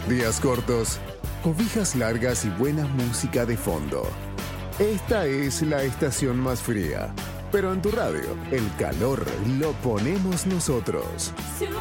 Días cortos, cobijas largas y buena música de fondo. Esta es la estación más fría, pero en tu radio, el calor lo ponemos nosotros.